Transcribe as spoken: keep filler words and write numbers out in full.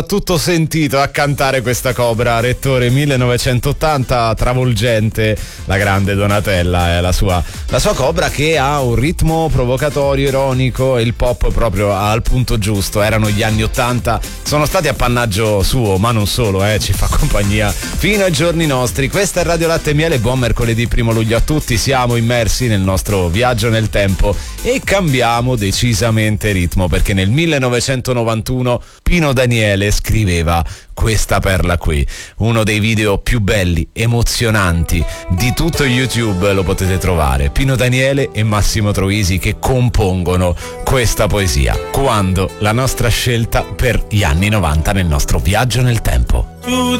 tutto sentito a cantare questa Cobra, Rettore millenovecentottanta, travolgente, la grande Donatella, è la sua, la sua Cobra che ha un ritmo provocatorio, ironico, e il pop proprio al punto giusto. Erano gli anni ottanta, sono stati appannaggio suo, ma non solo, eh, ci fa compagnia fino ai giorni nostri. Questa è Radio Latte e Miele, buon mercoledì primo luglio a tutti, siamo immersi nel nostro viaggio nel tempo e cambiamo decisamente ritmo, perché nel millenovecentonovantuno Pino Daniele scriveva questa perla qui, uno dei video più belli, emozionanti di tutto YouTube, lo potete trovare, Pino Daniele e Massimo Troisi che compongono questa poesia, Quando, la nostra scelta per gli anni novanta nel nostro viaggio nel tempo. Tu